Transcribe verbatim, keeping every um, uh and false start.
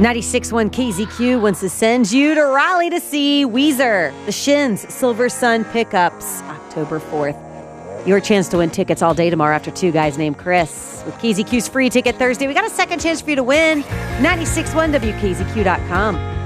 ninety-six point one K Z Q wants to send you to Raleigh to see Weezer, the Shins, Silver Sun Pickups, October fourth. Your chance to win tickets all day tomorrow after two guys named Chris. With K Z Q's free ticket Thursday, we got a second chance for you to win. ninety-six point one W K Z Q dot com.